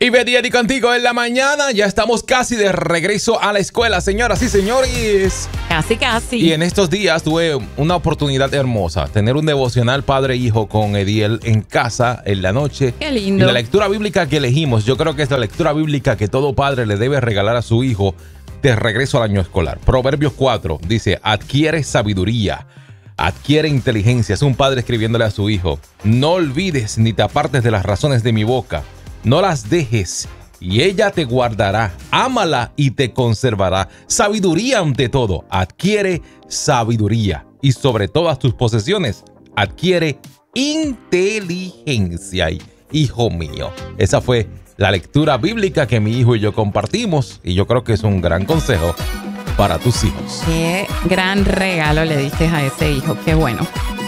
Y Betty contigo en la mañana. Ya estamos casi de regreso a la escuela, señoras y señores. Casi. Y en estos días tuve una oportunidad hermosa. Tener un devocional padre-hijo con Ediel en casa en la noche. Qué lindo. Y la lectura bíblica que elegimos, yo creo que es la lectura bíblica que todo padre le debe regalar a su hijo de regreso al año escolar. Proverbios 4 dice, adquiere sabiduría, adquiere inteligencia. Es un padre escribiéndole a su hijo. No olvides ni te apartes de las razones de mi boca. No las dejes y ella te guardará. Ámala y te conservará. Sabiduría ante todo. Adquiere sabiduría. Y sobre todas tus posesiones, adquiere inteligencia. Hijo mío, esa fue la lectura bíblica que mi hijo y yo compartimos. Y yo creo que es un gran consejo para tus hijos. Qué gran regalo le diste a ese hijo. Qué bueno.